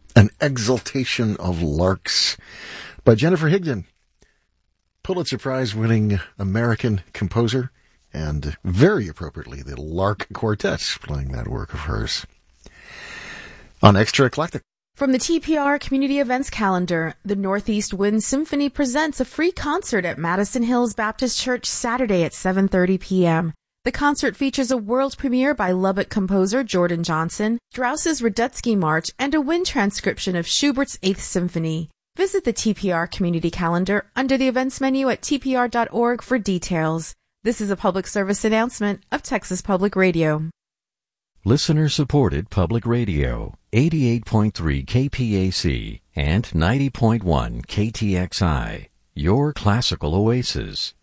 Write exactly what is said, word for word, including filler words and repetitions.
An Exaltation of Larks by Jennifer Higdon, Pulitzer Prize-winning American composer, and very appropriately, the Lark Quartet playing that work of hers. On Extra Eclectic. From the T P R Community Events Calendar, the Northeast Wind Symphony presents a free concert at Madison Hills Baptist Church Saturday at seven thirty p.m. The concert features a world premiere by Lubbock composer Jordan Johnson, Strauss's Radetzky March, and a wind transcription of Schubert's Eighth Symphony. Visit the T P R Community Calendar under the events menu at t p r dot org for details. This is a public service announcement of Texas Public Radio. Listener-supported public radio, eighty-eight point three K P A C and ninety point one K T X I, your classical oasis.